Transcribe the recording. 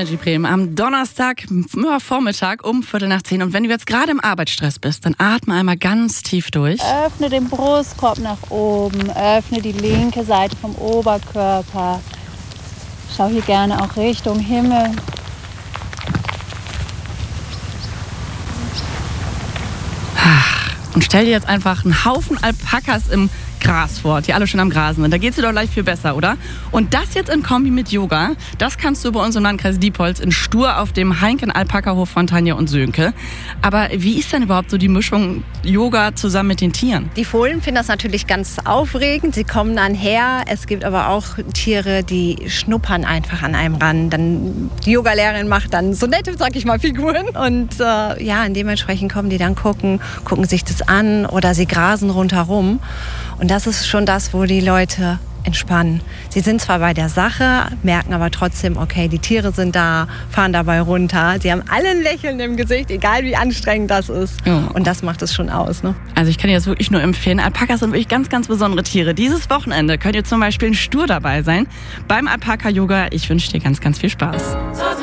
Energy Bremen am Donnerstag, Vormittag um 9:15. Und wenn du jetzt gerade im Arbeitsstress bist, dann atme einmal ganz tief durch. Öffne den Brustkorb nach oben, öffne die linke Seite vom Oberkörper. Schau hier gerne auch Richtung Himmel. Und stell dir jetzt einfach einen Haufen Alpakas im Gras vor, die alle schon am Grasen sind. Da geht's dir doch gleich viel besser, oder? Und das jetzt in Kombi mit Yoga, das kannst du bei uns im Landkreis Diepholz in Stur auf dem Heinken-Alpaka-Hof von Tanja und Sönke. Aber wie ist denn überhaupt so die Mischung Yoga zusammen mit den Tieren? Die Fohlen finden das natürlich ganz aufregend. Sie kommen dann her. Es gibt aber auch Tiere, die schnuppern einfach an einem ran. Dann die Yogalehrerin macht dann so nette, sag ich mal, Figuren. Und dementsprechend kommen die dann gucken sich das an oder sie grasen rundherum. Und das ist schon das, wo die Leute entspannen. Sie sind zwar bei der Sache, merken aber trotzdem, okay, die Tiere sind da, fahren dabei runter. Sie haben alle ein Lächeln im Gesicht, egal wie anstrengend das ist. Ja. Und das macht es schon aus. Ne? Also ich kann dir das wirklich nur empfehlen. Alpakas sind wirklich ganz, ganz besondere Tiere. Dieses Wochenende könnt ihr zum Beispiel in Stur dabei sein beim Alpaka-Yoga. Ich wünsche dir ganz, ganz viel Spaß.